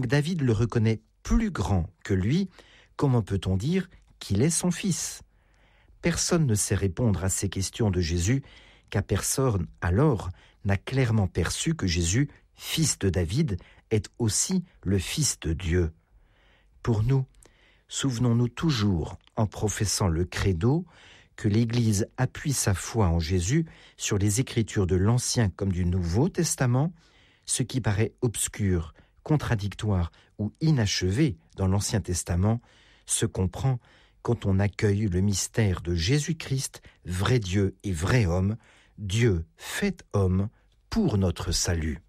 David le reconnaît plus grand que lui, comment peut-on dire qu'il est son fils ? Personne ne sait répondre à ces questions de Jésus, car personne alors n'a clairement perçu que Jésus, fils de David, est aussi le Fils de Dieu. Pour nous, souvenons-nous toujours, en professant le credo, que l'Église appuie sa foi en Jésus sur les Écritures de l'Ancien comme du Nouveau Testament, ce qui paraît obscur, contradictoire ou inachevé dans l'Ancien Testament se comprend quand on accueille le mystère de Jésus-Christ, vrai Dieu et vrai homme, Dieu fait homme pour notre salut.